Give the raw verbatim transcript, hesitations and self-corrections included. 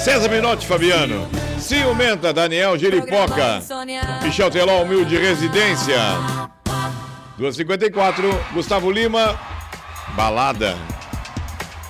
César Minotti, Fabiano. Ciumenta, Daniel Giripoca. Michel Teló, Humilde Residência. duas e cinquenta e quatro, Gustavo Lima, Balada.